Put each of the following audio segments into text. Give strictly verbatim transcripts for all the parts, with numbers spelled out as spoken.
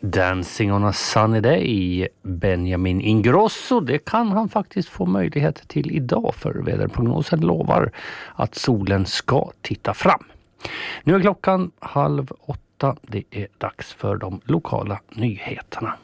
Dancing on a sunny day, Benjamin Ingrosso, det kan han faktiskt få möjlighet till idag, för väderprognosen lovar att solen ska titta fram. Nu är klockan halv åtta, det är dags för de lokala nyheterna.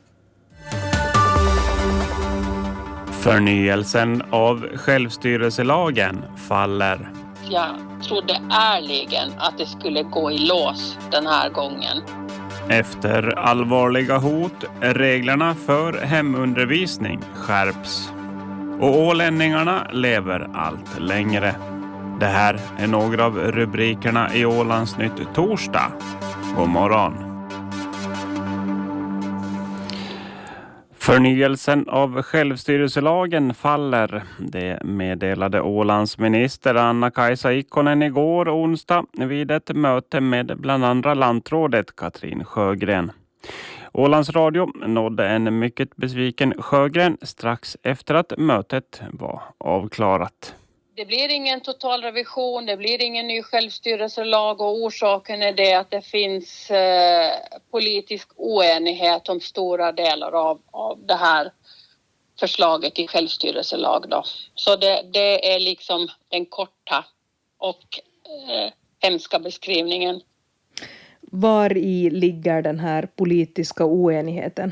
Förnyelsen av självstyrelselagen faller. Jag trodde ärligen att det skulle gå i lås den här gången. Efter allvarliga hot, reglerna för hemundervisning skärps. Och ålänningarna lever allt längre. Det här är några av rubrikerna i Ålandsnytt torsdag. God morgon. Förnyelsen av självstyrelselagen faller. Det meddelade Ålands minister Anna-Kaisa Ikonen igår onsdag vid ett möte med bland andra lantrådet Katrin Sjögren. Ålands Radio nådde en mycket besviken Sjögren strax efter att mötet var avklarat. Det blir ingen total revision, det blir ingen ny självstyrelselag, och orsaken är det att det finns eh, politisk oenighet om stora delar av, av det här förslaget till självstyrelselag då. Så det, det är liksom den korta och eh, hemska beskrivningen. Var i ligger den här politiska oenigheten?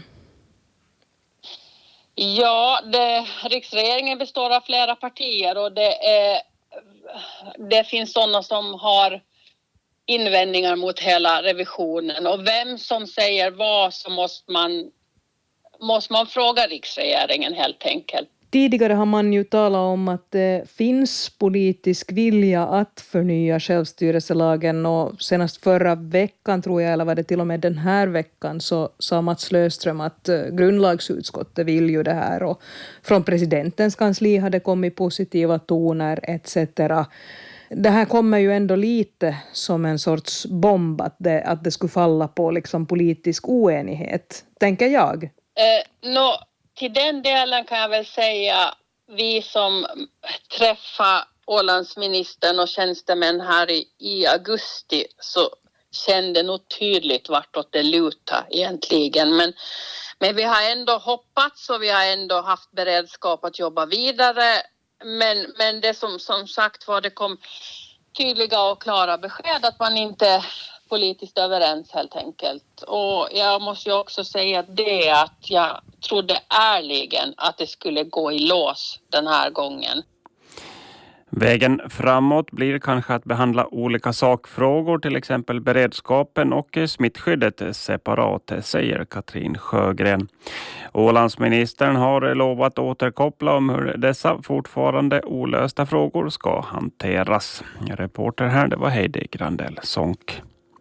Ja, det, riksregeringen består av flera partier, och det, är, det finns sådana som har invändningar mot hela revisionen. Och vem som säger vad, så måste man, måste man fråga riksregeringen helt enkelt. Tidigare har man ju talat om att det finns politisk vilja att förnya självstyrelselagen, och senast förra veckan tror jag, eller var det till och med den här veckan, så sa Mats Löfström att grundlagsutskottet vill ju det här, och från presidentens kansli hade kommit positiva toner et cetera. Det här kommer ju ändå lite som en sorts bomb att det, att det skulle falla på liksom politisk oenighet, tänker jag. Eh, no. Till den delen kan jag väl säga, vi som träffade Ålandsministern och tjänstemän här i, i augusti, så kände nog tydligt vartåt det lutar egentligen. Men, men vi har ändå hoppats, och vi har ändå haft beredskap att jobba vidare. Men, men det som, som sagt var, det kom tydliga och klara besked att man inte politiskt överens helt enkelt. Och jag måste ju också säga det att jag trodde ärligen att det skulle gå i lås den här gången. Vägen framåt blir kanske att behandla olika sakfrågor, till exempel beredskapen och smittskyddet separat, säger Katrin Sjögren. Ålandsministern har lovat återkoppla om hur dessa fortfarande olösta frågor ska hanteras. Reporter här, det var Heidi Grandell Sonk.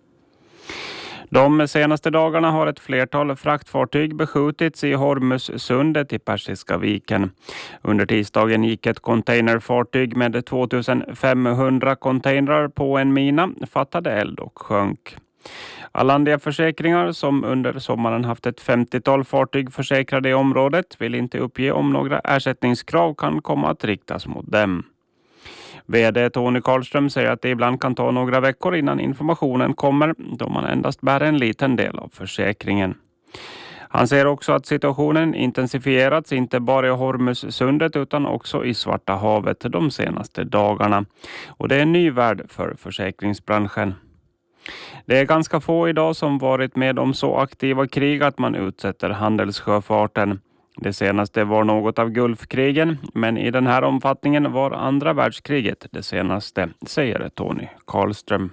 De senaste dagarna har ett flertal fraktfartyg beskjutits i Hormuzsundet i Persiska viken. Under tisdagen gick ett containerfartyg med tvåtusenfemhundra containrar på en mina, fattade eld och sjönk. Allandia Försäkringar, som under sommaren haft ett femtiotal fartyg försäkrade i området, vill inte uppge om några ersättningskrav kan komma att riktas mot dem. Vd Tony Karlström säger att det ibland kan ta några veckor innan informationen kommer, då man endast bär en liten del av försäkringen. Han säger också att situationen intensifierats inte bara i Hormuzsundet utan också i Svarta havet de senaste dagarna. Och det är en ny värld för försäkringsbranschen. Det är ganska få idag som varit med om så aktiva krig att man utsätter handelssjöfarten. Det senaste var något av Gulfkrigen, men i den här omfattningen var andra världskriget det senaste, säger Tony Karlström.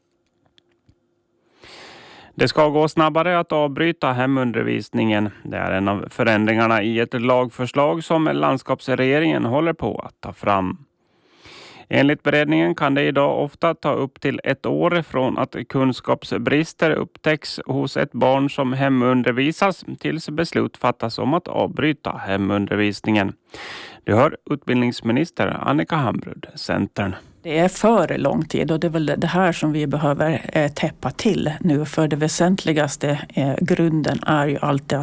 Det ska gå snabbare att avbryta hemundervisningen. Det är en av förändringarna i ett lagförslag som landskapsregeringen håller på att ta fram. Enligt beredningen kan det idag ofta ta upp till ett år från att kunskapsbrister upptäcks hos ett barn som hemundervisas tills beslut fattas om att avbryta hemundervisningen. Du hör utbildningsminister Annika Hambrud, Centern. Det är för lång tid, och det är väl det här som vi behöver täppa till nu. För det väsentligaste grunden är ju alltid att